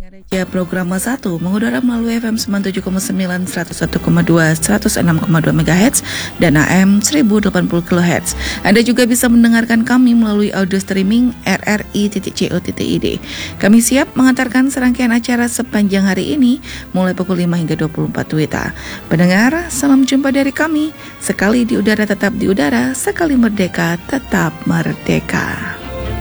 Ya, program 1 mengudara melalui FM 97,9, 101,2, 106,2 MHz dan AM 1080 kHz. Anda juga bisa mendengarkan kami melalui audio streaming rri.co.id. Kami siap mengantarkan serangkaian acara sepanjang hari ini mulai pukul 5 hingga 24 WITA. Pendengar, salam jumpa dari kami. Sekali di udara tetap di udara, sekali merdeka tetap merdeka.